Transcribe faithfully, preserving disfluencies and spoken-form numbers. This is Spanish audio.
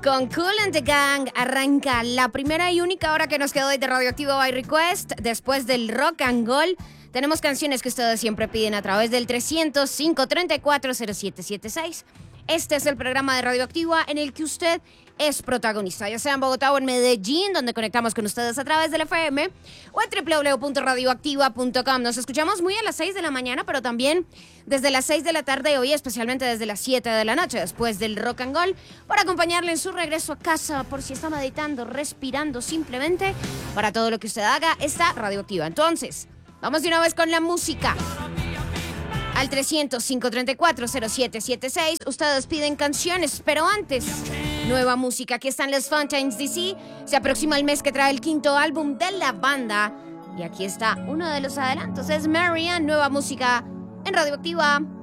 Con Kool and the Gang arranca la primera y única hora que nos quedó hoy de Radioactivo by Request. Después del Rock and Gold, tenemos canciones que ustedes siempre piden a través del trescientos, quinientos treinta y cuatro, cero siete siete seis. Este es el programa de Radioactiva en el que usted es protagonista, ya sea en Bogotá o en Medellín, donde conectamos con ustedes a través del F M, o en doble u doble u doble u punto radioactiva punto com. Nos escuchamos muy a las seis de la mañana, pero también desde las seis de la tarde hoy, especialmente desde las siete de la noche, después del Rock and Roll, para acompañarle en su regreso a casa, por si está meditando, respirando, simplemente para todo lo que usted haga, está Radioactiva. Entonces, vamos de una vez con la música. Al trescientos, quinientos treinta y cuatro, cero siete siete seis, ustedes piden canciones, pero antes, nueva música. Aquí están los Fountains D C. Se aproxima el mes que trae el quinto álbum de la banda. Y aquí está uno de los adelantos. Es Marianne, nueva música en Radioactiva.